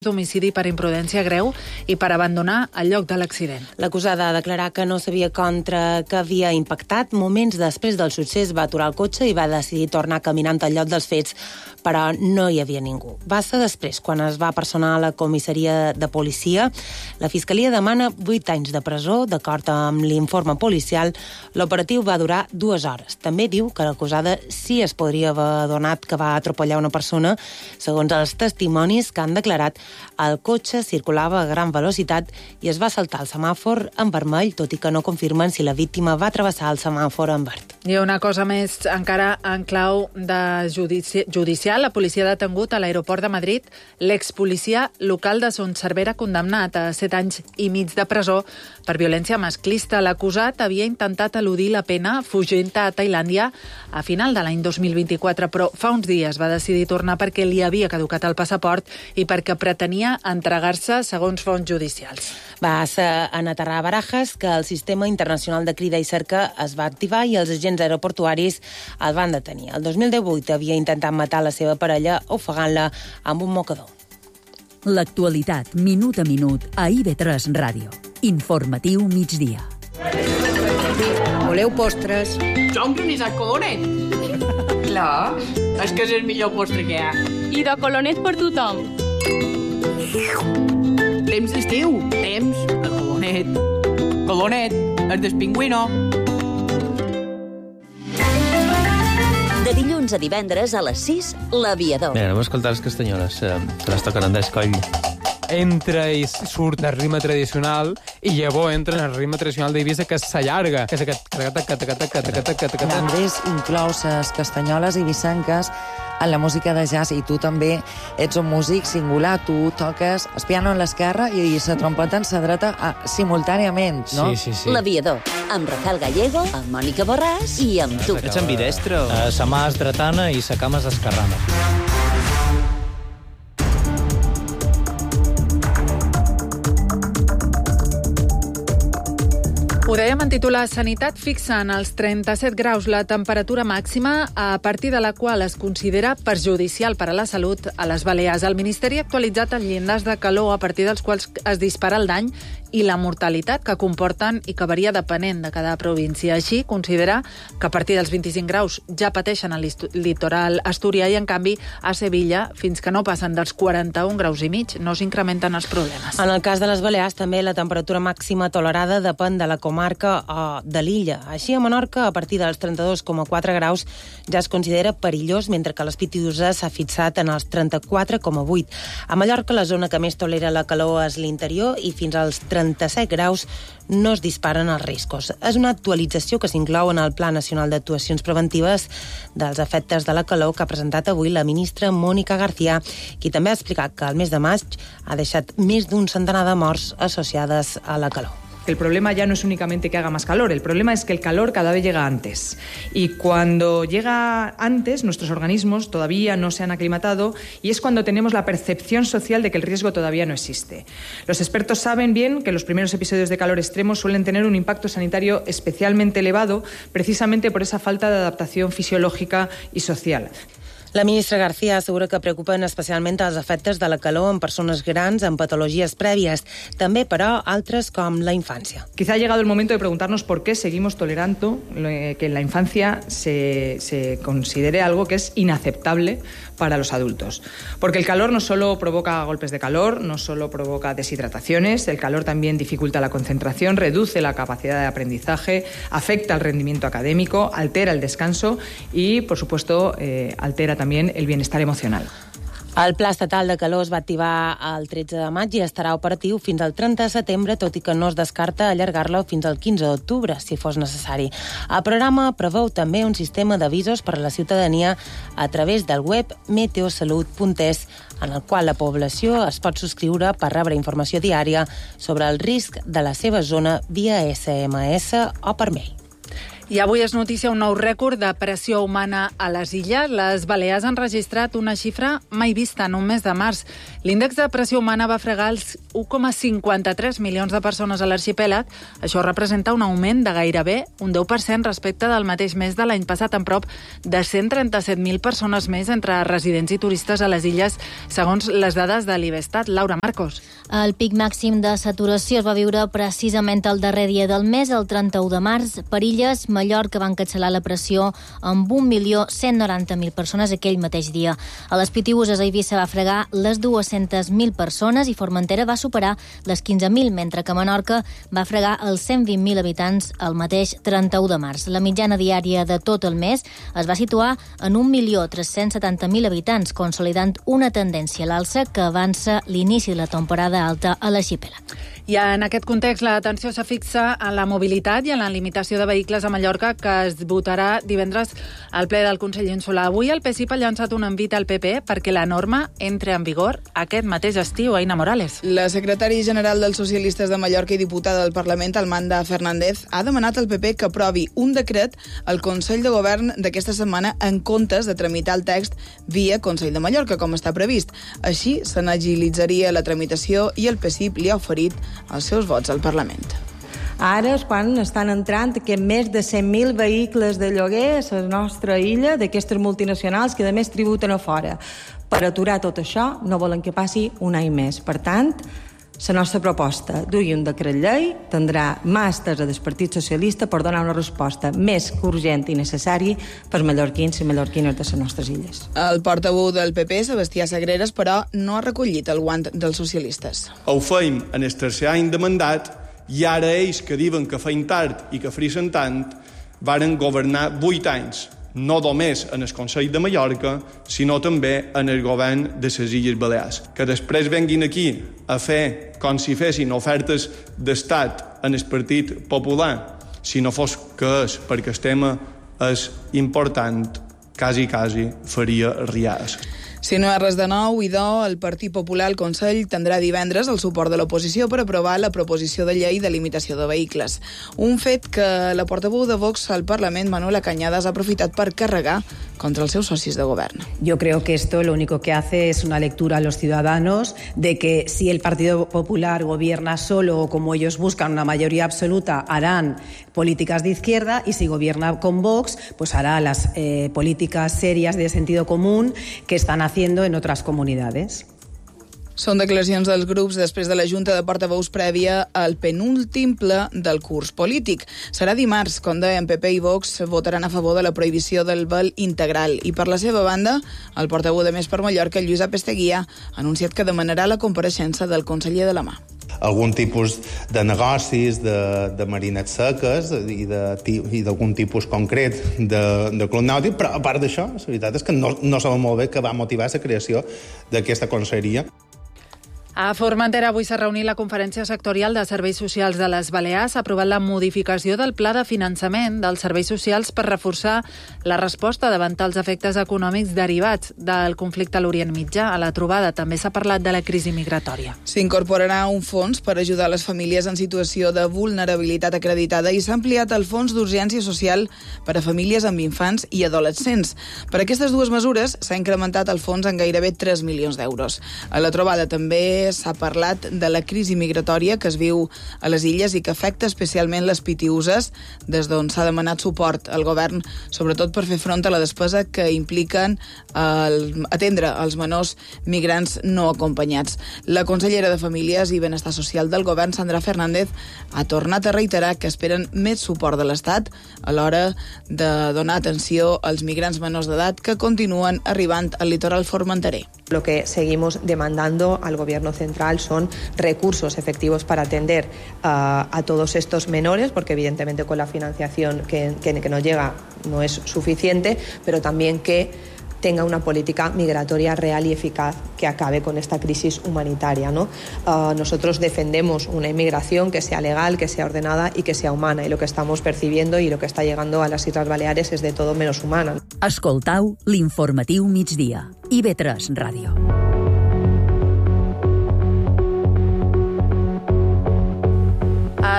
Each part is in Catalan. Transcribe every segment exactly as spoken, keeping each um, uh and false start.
d'homicidi per imprudència greu i per abandonar el lloc de l'accident. L'acusada ha declarat que no sabia contra què havia impactat. Moments després del succés va aturar el cotxe i va decidir tornar caminant al lloc dels fets, però no hi havia ningú. Va ser després, quan es va personar a la comissaria de policia. La Fiscalia demana vuit anys de presó. D'acord amb l'informe policial, l'operatiu va durar dues hores. També diu que l'acusada sí es podria haver adonat que va atropellar una persona. Segons els testimonis que han declarat, el cotxe circulava a gran velocitat i es va saltar el semàfor en vermell, tot i que no confirmen si la víctima va travessar el semàfor en verd. I una cosa més encara en clau de judici judicial. La policia ha detengut a l'aeroport de Madrid l'expolicia local de Son Cervera, condemnat a set anys i mig de presó per violència masclista. L'acusat havia intentat eludir la pena fugint a Tailàndia a final de l'any dos mil vint-i-quatre, però fa uns dies va decidir tornar perquè li havia caducat el passaport i perquè pretenia entregar-se segons fonts judicials. Va ser en aterrar a Barajas que el sistema internacional de crida i cerca es va activar i els agents aeroportuaris el van detenir. El dos mil divuit havia intentat matar la seva parella ofegant-la amb un mocador. L'actualitat, minut a minut, a I V tres Ràdio. Informatiu migdia. Voleu postres? Jo un granissat colonet. Clar, és que és el millor postre que hi ha. I de colonet per tothom. Temps d'estiu, temps de colonet. Colonet, el del pingüino. De dilluns a divendres a les sis, l'Aviador. Bé, anem a escoltar les castanyoles, eh, que les toquen Andrés Coll. Entra i surt el ritme tradicional i llavors entra en el ritme tradicional d'Eivissa, que s'allarga, que és aquest... Andrés inclou les castanyoles eivissenques en la música de jazz, i tu també ets un músic singular. Tu toques el piano en l'esquerra i la trompeta en la dreta simultàniament, no? Sí, sí, sí. L'Aviador, amb Rafael Gallego, amb Mònica Borràs i amb tu. Ets ambidestre? Uh, sa mà és dretana i sa cama és esquerrana. Ho dèiem en titular. Sanitat fixa en els trenta-set graus la temperatura màxima a partir de la qual es considera perjudicial per a la salut a les Balears. El Ministeri ha actualitzat els llindars de calor a partir dels quals es dispara el dany i la mortalitat que comporten i que varia depenent de cada província. Així, considera que a partir dels vint-i-cinc graus ja pateixen el litoral asturià i, en canvi, a Sevilla, fins que no passen dels quaranta-un graus i mig, no s'incrementen els problemes. En el cas de les Balears, també la temperatura màxima tolerada depèn de la comarca o de l'illa. Així, a Menorca, a partir dels trenta-dos coma quatre graus, ja es considera perillós, mentre que l'Espitiusa s'ha fixat en els trenta-quatre coma vuit. A Mallorca, la zona que més tolera la calor és l'interior i fins als trenta-set graus no es disparen els riscos. És una actualització que s'inclou en el Pla Nacional d'Actuacions Preventives dels efectes de la calor que ha presentat avui la ministra Mónica García, qui també ha explicat que el mes de maig ha deixat més d'un centenar de morts associades a la calor. El problema ya no es únicamente que haga más calor, el problema es que el calor cada vez llega antes. Y cuando llega antes, nuestros organismos todavía no se han aclimatado y es cuando tenemos la percepción social de que el riesgo todavía no existe. Los expertos saben bien que los primeros episodios de calor extremo suelen tener un impacto sanitario especialmente elevado, precisamente por esa falta de adaptación fisiológica y social. La ministra García assegura que preocupen especialment els efectes de la calor en persones grans amb patologies prèvies, també, però, altres com la infància. Quizá ha llegado el momento de preguntarnos por qué seguimos tolerando que en la infancia se, se considere algo que es inaceptable para los adultos. Porque el calor no solo provoca golpes de calor, no solo provoca deshidrataciones, el calor también dificulta la concentración, reduce la capacidad de aprendizaje, afecta el rendimiento académico, altera el descanso y, por supuesto, eh, altera también el bienestar emocional. El Pla Estatal de Calor es va activar el tretze de maig i estarà operatiu fins al trenta de setembre, tot i que no es descarta allargar-lo fins al quinze d'octubre, si fos necessari. El programa preveu també un sistema d'avisos per a la ciutadania a través del web meteosalut punt es, en el qual la població es pot subscriure per rebre informació diària sobre el risc de la seva zona via esse eme esse o per mail. I avui és notícia un nou rècord de pressió humana a les illes. Les Balears han registrat una xifra mai vista en un mes de març. L'índex de pressió humana va fregar els u coma cinquanta-tres milions de persones a l'arxipèlag. Això representa un augment de gairebé un deu per cent respecte del mateix mes de l'any passat, amb prop de cent trenta-set mil persones més entre residents i turistes a les illes, segons les dades de l'Ivestat. Laura Marcos. El pic màxim de saturació es va viure precisament el darrer dia del mes, el trenta-u de març. Per illes, Mallorca va encapçalar la pressió amb un milió cent noranta mil persones aquell mateix dia. A les Pitiüses, a Eivissa va fregar les dues-centes mil persones i Formentera va superar les quinze mil, mentre que Menorca va fregar els cent vint mil habitants el mateix trenta-u de març. La mitjana diària de tot el mes es va situar en un milió tres-cents setanta mil habitants, consolidant una tendència a l'alça que avança l'inici de la temporada alta a l'arxipèlag. I en aquest context, l'atenció se fixa en la mobilitat i en la limitació de vehicles a Mallorca, que es votarà divendres al ple del Consell Insular. Avui el P S I P ha llançat un envit al P P perquè la norma entre en vigor aquest mateix estiu. Aina Morales. La secretària general dels Socialistes de Mallorca i diputada del Parlament, Amanda Fernández, ha demanat al P P que aprovi un decret al Consell de Govern d'aquesta setmana en comptes de tramitar el text via Consell de Mallorca, com està previst. Així se n'agilitzaria la tramitació i el P S I P li ha oferit els seus vots al Parlament. Ara és quan estan entrant que més de cent mil vehicles de lloguer a la nostra illa, d'aquestes multinacionals que a més tributen a fora. Per aturar tot això no volen que passi un any més. Per tant, la nostra proposta duia un decret llei, tindrà mà estesa del Partit Socialista per donar una resposta més que urgent i necessari per mallorquins i mallorquines de les nostres illes. El portaveu del P P, Sebastià Sagreras, però no ha recollit el guant dels socialistes. Ho feim en el tercer any de mandat i ara ells que diuen que feim tard i que frisen tant varen governar vuit anys, no només en el Consell de Mallorca, sinó també en el govern de les Illes Balears. Que després venguin aquí a fer com si fessin ofertes d'estat en el Partit Popular, si no fos que és perquè el tema és important, quasi, quasi faria riars. Si no hi ha res de nou, idò, el Partit Popular al Consell tindrà divendres el suport de l'oposició per aprovar la proposició de llei de limitació de vehicles. Un fet que la portaveu de Vox al Parlament, Manuela Cañadas, ha aprofitat per carregar contra els seus socis de govern. Yo creo que esto lo único que hace es una lectura a los ciudadanos de que si el Partido Popular gobierna solo o como ellos buscan una mayoría absoluta, harán políticas de izquierda, y si gobierna con Vox, pues hará las eh, políticas serias de sentido común que están haciendo en otras comunidades. Són declaracions dels grups després de la Junta de Portaveus prèvia al penúltim ple del curs polític. Serà dimarts, com deien, P P i Vox votaran a favor de la prohibició del vel integral. I per la seva banda, el portaveu de Més per Mallorca, Lluís Apesteguia, ha anunciat que demanarà la compareixença del conseller de la mà. Algun tipus de negocis, de, de marines seques i d'algun tipus concret de, de club nàutic, però a part d'això, la veritat és que no, no sabem molt bé què va motivar la creació d'aquesta conselleria. A Formentera avui s'ha reunit la Conferència Sectorial de Serveis Socials de les Balears. Ha aprovat la modificació del pla de finançament dels serveis socials per reforçar la resposta davant els efectes econòmics derivats del conflicte a l'Orient Mitjà. A la trobada també s'ha parlat de la crisi migratòria. S'incorporarà un fons per ajudar les famílies en situació de vulnerabilitat acreditada i s'ha ampliat el fons d'urgència social per a famílies amb infants i adolescents. Per aquestes dues mesures s'ha incrementat el fons en gairebé tres milions d'euros. A la trobada també s'ha parlat de la crisi migratòria que es viu a les illes i que afecta especialment les Pitiüses, des d'on s'ha demanat suport al govern, sobretot per fer front a la despesa que impliquen el, atendre els menors migrants no acompanyats. La consellera de Famílies i Benestar Social del govern, Sandra Fernández, ha tornat a reiterar que esperen més suport de l'Estat a l'hora de donar atenció als migrants menors d'edat que continuen arribant al litoral formenterer. Lo que seguimos demandando al Gobierno central son recursos efectivos para atender uh, a todos estos menores, porque evidentemente con la financiación que, que, que nos llega no es suficiente, pero también que tenga una política migratoria real y eficaz que acabe con esta crisis humanitaria, ¿no? Uh, nosotros defendemos una inmigración que sea legal, que sea ordenada y que sea humana, y lo que estamos percibiendo y lo que está llegando a las Islas Baleares es de todo menos humana. Escoltau l'informatiu migdia. I B tres Ràdio.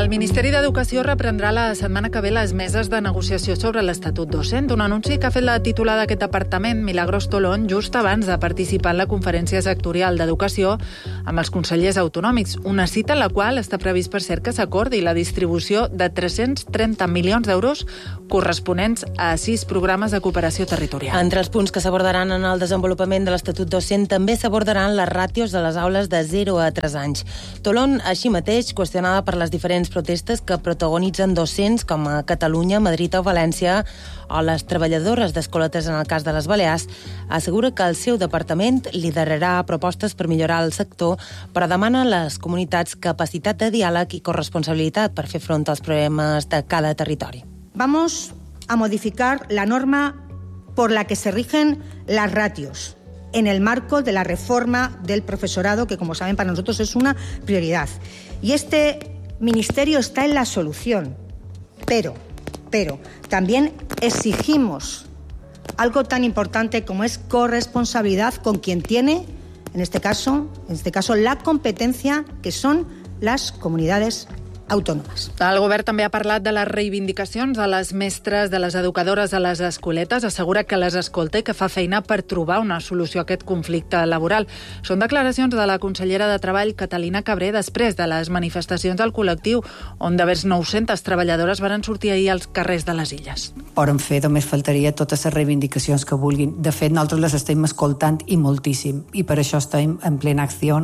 El Ministeri d'Educació reprendrà la setmana que ve les meses de negociació sobre l'Estatut docent, un anunci que ha fet la titular d'aquest departament, Milagros Tolón, just abans de participar en la conferència sectorial d'Educació amb els consellers autonòmics, una cita en la qual està previst, per cert, que s'acordi la distribució de tres-cents trenta milions d'euros corresponents a sis programes de cooperació territorial. Entre els punts que s'abordaran en el desenvolupament de l'Estatut docent també s'abordaran les ràtios de les aules de zero a tres anys. Tolón, així mateix, qüestionada per les diferents protestes que protagonitzen docents com a Catalunya, Madrid o València, o les treballadores d'escoletes en el cas de les Balears, assegura que el seu departament liderarà propostes per millorar el sector, però demana a les comunitats capacitat de diàleg i corresponsabilitat per fer front als problemes de cada territori. Vamos a modificar la norma por la que se rigen las ratios en el marco de la reforma del profesorado, que, como saben, para nosotros es una prioridad. Y este ministerio está en la solución, pero, pero también exigimos algo tan importante como es corresponsabilidad con quien tiene, en este caso, en este caso, la competencia, que son las comunidades autònomes. El govern també ha parlat de les reivindicacions de les mestres, de les educadores a les escoletes, assegura que les escolta i que fa feina per trobar una solució a aquest conflicte laboral. Són declaracions de la consellera de Treball, Catalina Cabré, després de les manifestacions del col·lectiu, on de vers nou-centes treballadores van sortir ahir als carrers de les Illes. Poden fer, només faltaria totes les reivindicacions que vulguin. De fet, nosaltres les estem escoltant i moltíssim, i per això estem en plena acció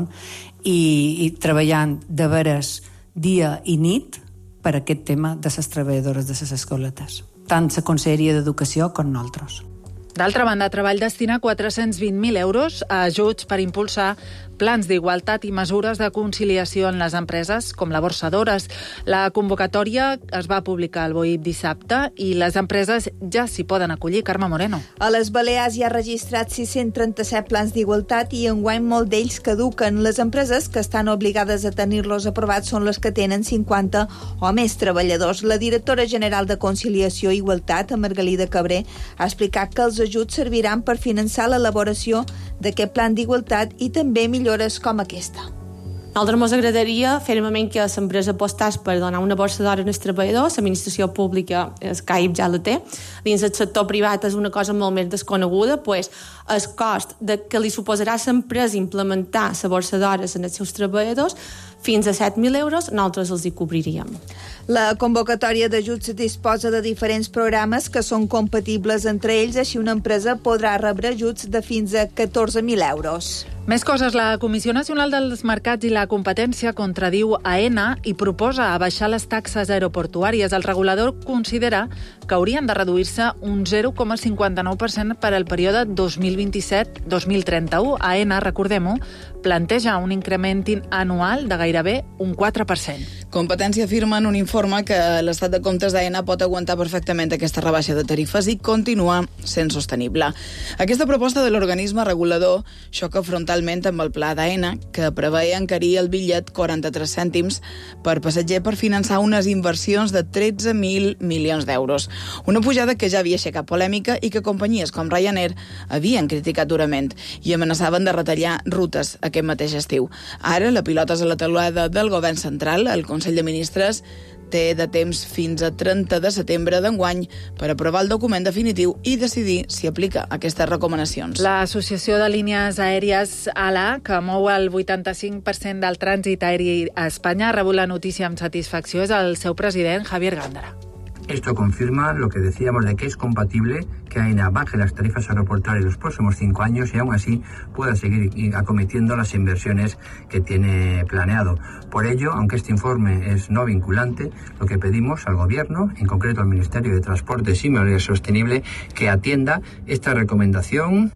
i, i treballant de veres dia i nit per aquest tema de les treballadores de les escoletes, tant la Conselleria d'Educació com nosaltres. D'altra banda, Treball destina quatre-cents vint mil euros a ajuts per impulsar plans d'igualtat i mesures de conciliació en les empreses, com la Borsa d'Hores. La convocatòria es va publicar al B O I P dissabte i les empreses ja s'hi poden acollir. Carme Moreno. A les Balears hi ha registrat sis-cents trenta-set plans d'igualtat i enguany molt d'ells caduquen. Les empreses que estan obligades a tenir-los aprovats són les que tenen cinquanta o més treballadors. La directora general de Conciliació i Igualtat, Margalida Cabré, ha explicat que els ajuts serviran per finançar l'elaboració d'aquest plan d'igualtat i també millores com aquesta. A nosaltres ens agradaria fermament que l'empresa apostàs per donar una borsa d'hores als treballadors. L'administració pública, el C A I P ja la té. Dins el sector privat és una cosa molt més desconeguda, pues el cost de que li suposarà a l'empresa implementar la borsa d'hores en els seus treballadors fins a set mil euros, nosaltres els hi cobriríem. La convocatòria d'ajuts disposa de diferents programes que són compatibles entre ells, així una empresa podrà rebre ajuts de fins a catorze mil euros. Més coses. La Comissió Nacional dels Mercats i la Competència contradiu Aena i proposa abaixar les taxes aeroportuàries. El regulador considera que haurien de reduir-se un zero coma cinquanta-nou per cent per al període dos mil vint-i-set dos mil trenta-u. Aena, recordem-ho, planteja un increment anual de gairebé un quatre per cent. Competència afirma en un informe que l'estat de comptes d'Aena pot aguantar perfectament aquesta rebaixa de tarifes i continuar sent sostenible. Aquesta proposta de l'organisme regulador xoca frontalment amb el pla d'Aena, que preveia encarir el bitllet quaranta-tres cèntims per passatger per finançar unes inversions de tretze mil milions d'euros. Una pujada que ja havia aixecat polèmica i que companyies com Ryanair havien criticat durament i amenaçaven de retallar rutes aquest mateix estiu. Ara la pilota és a la teulada del govern central. El Consell de Ministres té de temps fins a trenta de setembre d'enguany per aprovar el document definitiu i decidir si aplica aquestes recomanacions. L'Associació de Línies Aèries A L A, que mou el vuitanta-cinc per cent del trànsit aeri a Espanya, ha rebut la notícia amb satisfacció. És el seu president, Javier Gándara. Esto confirma lo que decíamos de que es compatible que AENA baje las tarifas aeroportuarias los próximos cinco años y aún así pueda seguir acometiendo las inversiones que tiene planeado. Por ello, aunque este informe es no vinculante, lo que pedimos al Gobierno, en concreto al Ministerio de Transportes y Movilidad Sostenible, que atienda esta recomendación.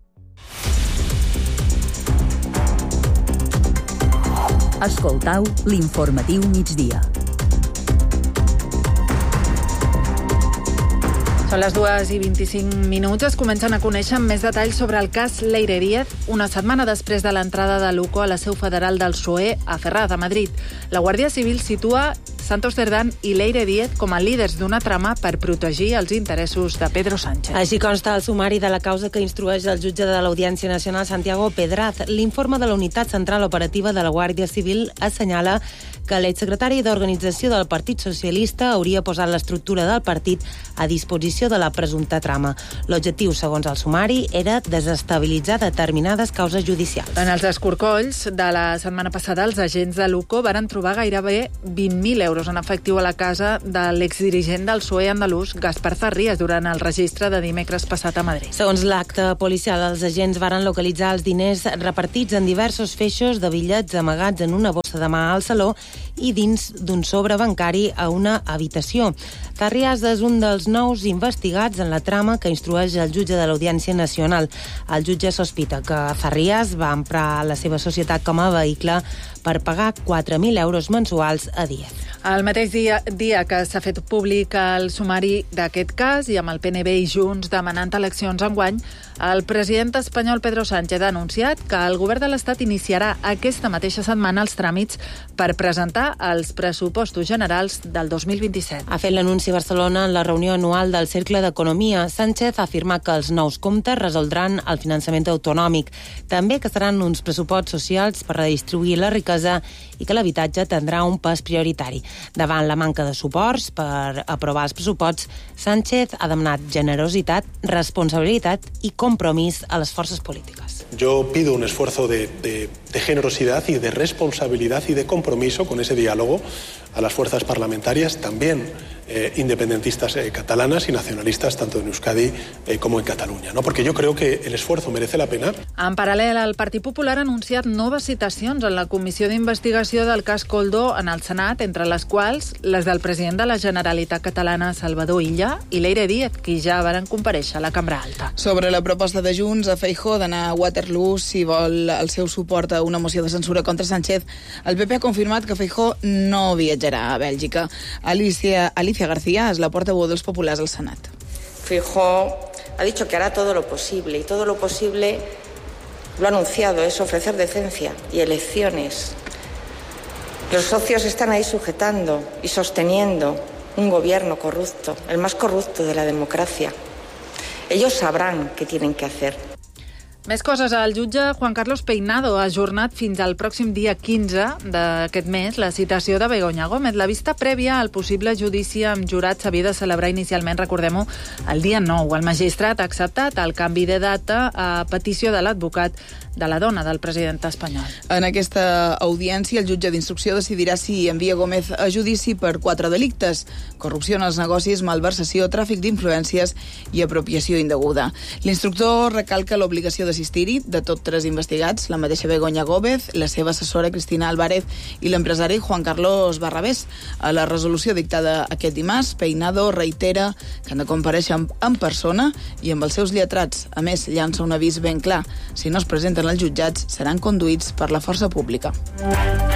Escoltau l'informatiu migdia. Són les dues i vint-i-cinc minuts. Es comencen a conèixer amb més detalls sobre el cas Leire Díez, una setmana després de l'entrada de l'U C O a la seu federal del P S O E a Ferraz, a Madrid. La Guàrdia Civil situa Santos Cerdán i Leire Díez com a líders d'una trama per protegir els interessos de Pedro Sánchez. Així consta el sumari de la causa que instrueix el jutge de l'Audiència Nacional, Santiago Pedraz. L'informe de la Unitat Central Operativa de la Guàrdia Civil assenyala que l'exsecretari d'Organització del Partit Socialista hauria posat l'estructura del partit a disposició de la presumpta trama. L'objectiu, segons el sumari, era desestabilitzar determinades causes judicials. En els escorcolls de la setmana passada, els agents de l'U C O varen trobar gairebé vint mil euros en efectiu a la casa de l'exdirigent del P S O E andalús, Gaspar Zarrías, durant el registre de dimecres passat a Madrid. Segons l'acte policial, els agents varen localitzar els diners repartits en diversos feixos de bitllets amagats en una bossa de mà al saló i dins d'un sobre bancari a una habitació. Zarrías és un dels nous investigats en la trama que instrueix el jutge de l'Audiència Nacional. El jutge sospita que Zarrías va emprar la seva societat com a vehicle per pagar quatre mil euros mensuals a Díez. El mateix dia, dia que s'ha fet públic el sumari d'aquest cas i amb el P N B i Junts demanant eleccions enguany, el president espanyol Pedro Sánchez ha anunciat que el govern de l'Estat iniciarà aquesta mateixa setmana els tràmits per presentar els pressupostos generals del dos mil vint-i-set. Ha fet l'anunci a Barcelona en la reunió anual del Cercle d'Economia. Sánchez ha afirmat que els nous comptes resoldran el finançament autonòmic, també que seran uns pressupostos socials per redistribuir la riquesa i que l'habitatge tindrà un pes prioritari. Davant la manca de suports per aprovar els pressupostos, Sánchez ha demanat generositat, responsabilitat i compromís a les forces polítiques. Yo pido un esfuerzo de, de, de generosidad y de responsabilidad y de compromiso con ese diálogo a las fuerzas parlamentarias, también eh, independentistas eh, catalanas y nacionalistas, tanto en Euskadi eh, como en Cataluña, ¿no? Porque yo creo que el esfuerzo merece la pena. En paral·lel, el Partit Popular ha anunciat noves citacions en la comissió d'investigació del cas Koldo en el Senat, entre les quals les del president de la Generalitat Catalana, Salvador Illa, i Leire Díez, qui ja varen comparèixer a la Cambra Alta. Sobre la proposta de Junts a Feijóo d'anar a Waterloo si vol el seu suport a una moció de censura contra Sánchez, el P P ha confirmat que Feijóo no viatjarà a Bèlgica. Alicia, Alicia García és la portaveu dels populars al Senat. Feijóo ha dicho que hará todo lo posible y todo lo posible, lo ha anunciado, es ofrecer decencia y elecciones. Los socios están ahí sujetando y sosteniendo un gobierno corrupto, el más corrupto de la democracia. Ellos sabrán qué tienen que hacer. Més coses. El jutge Juan Carlos Peinado ha ajornat fins al pròxim dia quinze d'aquest mes la citació de Begoña Gómez. La vista prèvia al possible judici amb jurat s'havia de celebrar inicialment, recordem-ho, el dia nou. El magistrat ha acceptat el canvi de data a petició de l'advocat de la dona del president espanyol. En aquesta audiència, el jutge d'instrucció decidirà si envia Gómez a judici per quatre delictes: corrupció en els negocis, malversació, tràfic d'influències i apropiació indeguda. L'instructor recalca l'obligació d'assistir-hi de tots tres investigats, la mateixa Begoña Gómez, la seva assessora Cristina Álvarez i l'empresari Juan Carlos Barrabés. A la resolució dictada aquest dimarts, Peinado reitera que han de comparèixer en persona i amb els seus lletrats. A més, llança un avís ben clar: si no es presenten als jutjats, seran conduïts per la força pública.